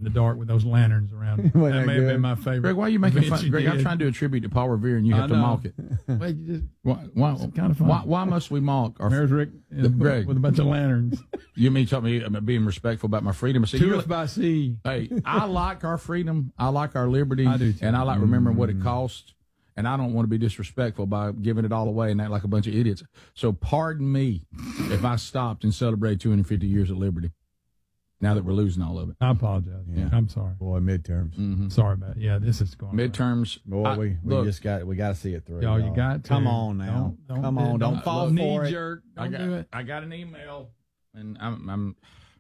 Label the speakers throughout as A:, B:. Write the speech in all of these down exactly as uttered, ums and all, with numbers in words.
A: the dark with those lanterns around. That may
B: that
A: have been my favorite.
C: Greg, why are you making
A: event
C: fun?
A: you
C: Greg, I'm
A: did.
C: trying to do a tribute to Paul Revere, and you
A: I
C: have to
A: know.
C: mock it.
A: Well, you just,
C: Why? Why,
A: it's kind of fun.
C: why, why must we mock our?
A: There's Rick
C: The- Greg.
A: with a bunch of lanterns.
C: You mean tell me about being respectful about my freedom? See,
A: To
C: you're,
A: us by sea.
C: hey, I like our freedom. I like our liberty.
A: I do, too.
C: And I like remembering what it costs. And I don't want to be disrespectful by giving it all away and act like a bunch of idiots. So pardon me if I stopped and celebrated two hundred fifty years of liberty. Now that we're losing all of it.
A: I apologize.
B: Yeah.
A: I'm sorry.
B: Boy, midterms.
C: Mm-hmm.
A: Sorry about it. Yeah, this is going
C: Midterms.
B: Boy,
C: I-
B: we, we
C: look,
B: just got we got to see it through.
A: Y'all, you got to.
B: Come on now.
A: Don't- don't
B: Come
A: do-
B: on. Don't,
A: don't-
B: fall
A: don't
B: for
A: knee
B: it.
A: jerk.
C: I
A: Don't
C: got,
A: do it.
C: I got an email, and I'm, I'm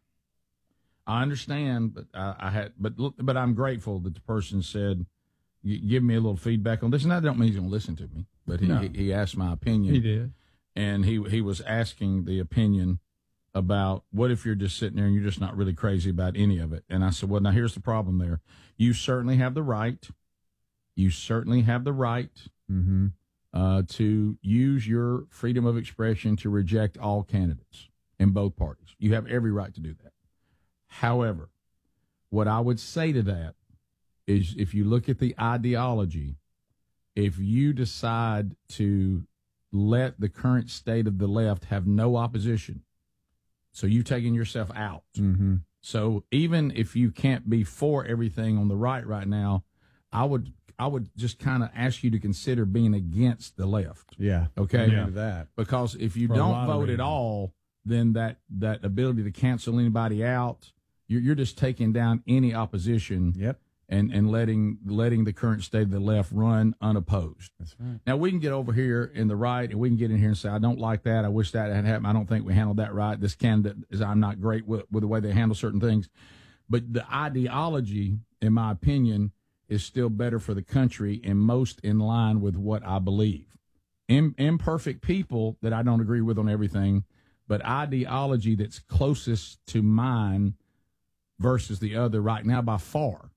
C: I understand, but I, I had, but look, but I'm grateful that the person said, "You give me a little feedback on this," and that don't mean he's going to listen to me, but he,
A: No.
C: he he asked my opinion.
A: He did.
C: And he he was asking the opinion about what if you're just sitting there and you're just not really crazy about any of it. And I said, well, now here's the problem there. You certainly have the right. You certainly have the right
B: Mm-hmm.
C: uh, to use your freedom of expression to reject all candidates in both parties. You have every right to do that. However, what I would say to that is if you look at the ideology, if you decide to let the current state of the left have no opposition, so you've taken yourself out.
B: Mm-hmm.
C: So even if you can't be for everything on the right right now, I would I would just kind of ask you to consider being against the left.
B: Yeah.
C: Okay?
B: I'm
A: Yeah.
B: into that.
C: Because if you
A: For a
C: don't
A: lot of
C: vote at
A: reasons.
C: all, then that, that ability to cancel anybody out, you're, you're just taking down any opposition
B: Yep.
C: and, and letting letting the current state of the left run unopposed.
B: That's right.
C: Now, we can get over here in the right, and we can get in here and say, I don't like that. I wish that had happened. I don't think we handled that right. This candidate is, I'm not great with, with the way they handle certain things. But the ideology, in my opinion, is still better for the country and most in line with what I believe. Im- imperfect people that I don't agree with on everything, but ideology that's closest to mine versus the other right now by far.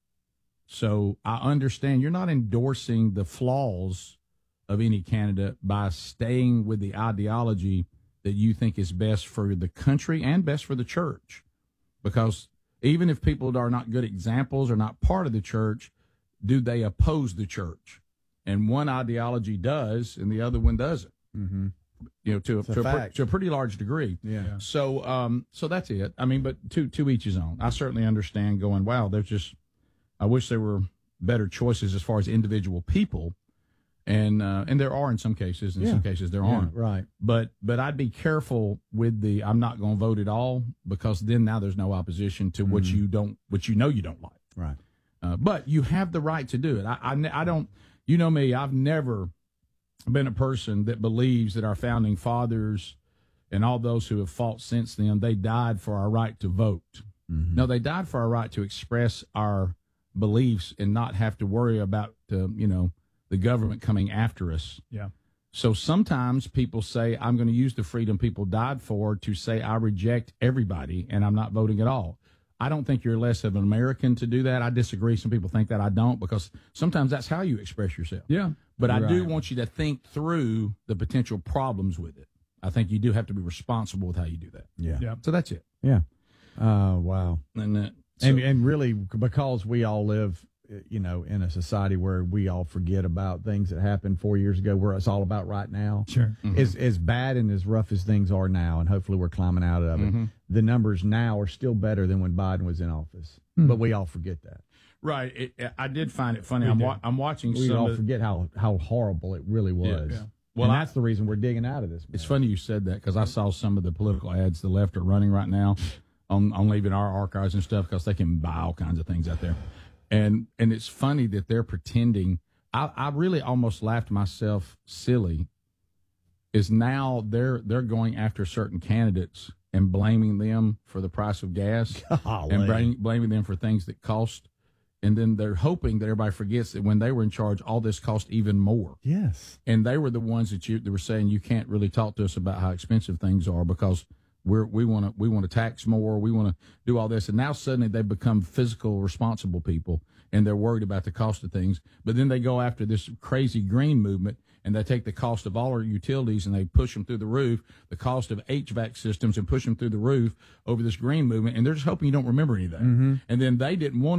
C: So I understand you're not endorsing the flaws of any candidate by staying with the ideology that you think is best for the country and best for the church. Because even if people are not good examples or not part of the church, do they oppose the church? And one ideology does, and the other one doesn't.
B: Mm-hmm.
C: You know, to a,
B: It's a
C: to, a, pre-
B: fact.
C: to a pretty large degree.
B: Yeah.
A: Yeah.
C: So, um, so that's it. I mean, but to to each his own. I certainly understand going, wow, there's just, I wish there were better choices as far as individual people, and uh, and there are in some cases. In
B: Yeah.
C: some cases, there
B: Yeah,
C: aren't.
B: right.
C: But but I'd be careful with the I'm not going to vote at all, because then now there's no opposition to what
B: Mhm.
C: you don't, what you know you don't like.
B: Right.
C: Uh, but you have the right to do it. I, I I don't. You know me. I've never been a person that believes that our founding fathers and all those who have fought since then, they died for our right to vote.
B: Mm-hmm.
C: No, they died for our right to express our beliefs and not have to worry about, uh, you know, the government coming after us.
A: Yeah.
C: So sometimes people say, I'm going to use the freedom people died for to say I reject everybody and I'm not voting at all. I don't think you're less of an American to do that. I disagree. Some people think that I don't, because sometimes that's how you express yourself.
A: Yeah.
C: But I do
B: Right.
C: want you to think through the potential problems with it. I think you do have to be responsible with how you do that.
B: Yeah.
A: Yeah.
C: So that's it.
B: Yeah. Uh, wow.
C: And uh, so,
B: And and really, because we all live, uh, you know, in a society where we all forget about things that happened four years ago, where it's all about right now.
A: Sure.
C: Mhm.
B: As as bad and as rough as things are now, and hopefully we're climbing out of it.
C: Mhm.
B: The numbers now are still better than when Biden was in office,
A: Hmm.
B: but we all forget that.
C: Right. It, it- I did find it funny.
A: We
C: I'm,
A: do.
C: wa- I'm watching
B: We
C: some
B: all
C: of the,
B: forget how how horrible it really was.
C: yeah.
B: Well,
C: Well,
B: and
C: I-
B: that's the reason we're digging out of this.
C: It's
B: mess.
C: funny you said that, because I saw some of the political ads the left are running right now on, on leaving our archives and stuff, because they can buy all kinds of things out there. And and it's funny that they're pretending. I, I really almost laughed myself silly, is now they're they're going after certain candidates and blaming them for the price of gas
B: Golly.
C: and blaming, blaming them for things that cost. And then they're hoping that everybody forgets that when they were in charge, all this cost even more.
B: Yes.
C: And they were the ones that you that were saying you can't really talk to us about how expensive things are, because we're we want to we want to tax more, we want to do all this, and now suddenly they become fiscal responsible people, and they're worried about the cost of things. But then they go after this crazy green movement, and they take the cost of all our utilities and they push them through the roof, the cost of H V A C systems, and push them through the roof over this green movement, and they're just hoping you don't remember any of that.
B: Mm-hmm.
C: And then they didn't want